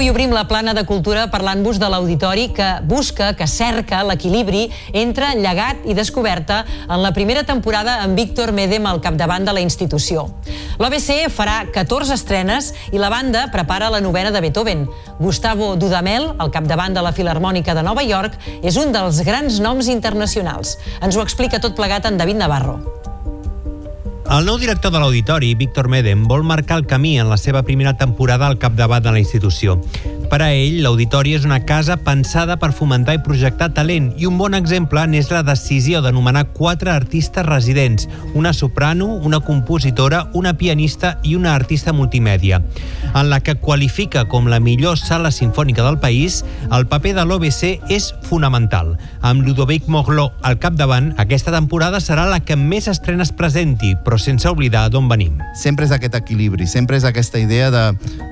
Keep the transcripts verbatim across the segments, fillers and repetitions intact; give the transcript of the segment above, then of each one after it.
avui obrim la plana de cultura parlant-vos de l'auditori que busca, que cerca l'equilibri entre llegat i descoberta en la primera temporada amb Víctor Médem al capdavant de la institució. L'O B C farà catorze estrenes i la banda prepara la novena de Beethoven. Gustavo Dudamel, al capdavant de la Filharmònica de Nova York, és un dels grans noms internacionals. Ens ho explica tot plegat en David Navarro. El nou director de l'Auditori, Víctor Médem, vol marcar el camí en la seva primera temporada al capdavant de la institució. Per a ell, l'Auditori és una casa pensada per fomentar i projectar talent i un bon exemple n'és la decisió d'anomenar quatre artistes residents, una soprano, una compositora, una pianista i una artista multimèdia. En la que qualifica com la millor sala sinfònica del país, el paper de l'O B C és fonamental. Amb Ludovic Morlot al capdavant, aquesta temporada serà la que més estrenes presenti, però sense oblidar d'on venim. Sempre és aquest equilibri, sempre és aquesta idea de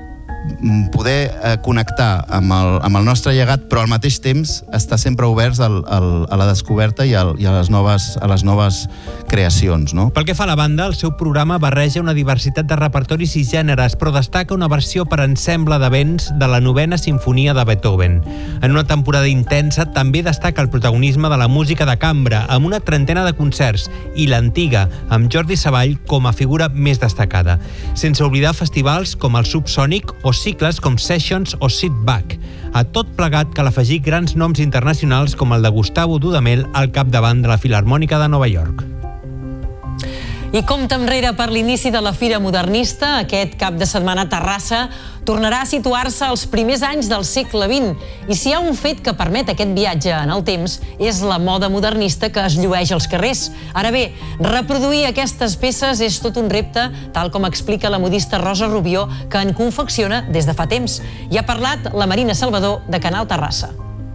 poder connectar amb el, amb el nostre llegat, però al mateix temps estar sempre oberts al, al, a la descoberta i, al, i a, les noves, a les noves creacions. No? Pel que fa a la banda, el seu programa barreja una diversitat de repertoris i gèneres, però destaca una versió per ensemble de vents de la novena sinfonia de Beethoven. En una temporada intensa també destaca el protagonisme de la música de cambra, amb una trentena de concerts, i l'Antiga, amb Jordi Savall com a figura més destacada. Sense oblidar festivals com el Subsònic o cicles com Sessions o Sit Back. A tot plegat cal afegir grans noms internacionals com el de Gustavo Dudamel al capdavant de la Filharmònica de Nova York. I compte enrere per l'inici de la Fira Modernista, aquest cap de setmana a Terrassa tornarà a situar-se als primers anys del segle vint. I si hi ha un fet que permet aquest viatge en el temps, és la moda modernista que es llueix als carrers. Ara bé, reproduir aquestes peces és tot un repte, tal com explica la modista Rosa Rubió, que en confecciona des de fa temps. Hi ha parlat la Marina Salvador, de Canal Terrassa.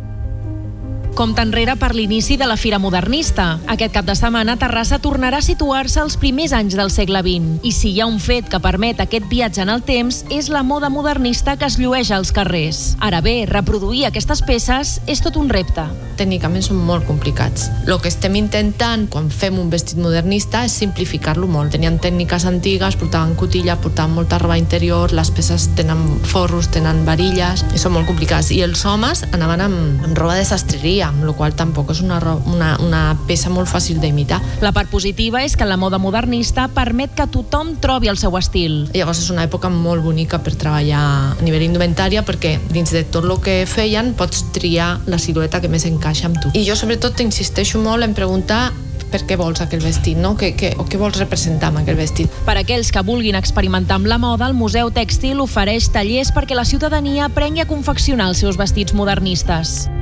Compte enrere per l'inici de la Fira Modernista. Aquest cap de setmana, Terrassa tornarà a situar-se als primers anys del segle vint. I si hi ha un fet que permet aquest viatge en el temps, és la moda modernista que es llueix als carrers. Ara bé, reproduir aquestes peces és tot un repte. Tècnicament són molt complicats. El que estem intentant quan fem un vestit modernista és simplificar-lo molt. Tenien tècniques antigues, portaven cotilla, portaven molta roba interior, les peces tenen forros, tenen varilles, i són molt complicats. I els homes anaven amb, amb roba de sastreria, amb la qual tampoc és una, una, una peça molt fàcil d'imitar. La part positiva és que la moda modernista permet que tothom trobi el seu estil. Llavors és una època molt bonica per treballar a nivell indumentària, perquè dins de tot el que feien pots triar la silueta que més encaixa amb tu. I jo sobretot insisteixo molt en preguntar per què vols aquell vestit, no? Què, què, o què vols representar amb aquell vestit. Per aquells que vulguin experimentar amb la moda, el Museu Tèxtil ofereix tallers perquè la ciutadania aprengui a confeccionar els seus vestits modernistes.